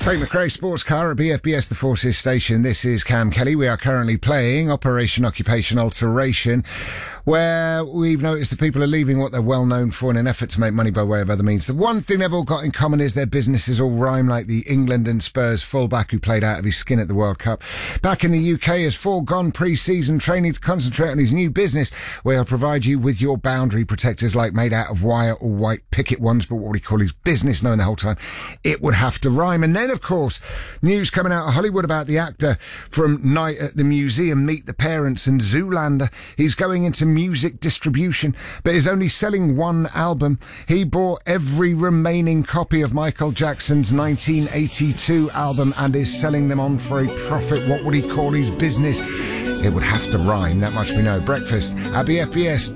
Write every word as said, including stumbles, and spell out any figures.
Tate McRae Sports Car at B F B S, the Forces Station. This is Cam Kelly. We are currently playing Operation Occupation Alteration, where we've noticed that people are leaving what they're well known for in an effort to make money by way of other means. The one thing they've all got in common is their businesses all rhyme, like the England and Spurs fullback who played out of his skin at the World Cup. Back in the U K has foregone pre-season training to concentrate on his new business, where he'll provide you with your boundary protectors, like made out of wire or white picket ones, but what we call his business, knowing the whole time it would have to rhyme. And then, of course, news coming out of Hollywood about the actor from Night at the Museum, Meet the Parents, and Zoolander. He's going into music distribution, but is only selling one album. He bought every remaining copy of Michael Jackson's nineteen eighty-two album and is selling them on for a profit. What would he call his business? It would have to rhyme, that much we know. Breakfast at B F B S.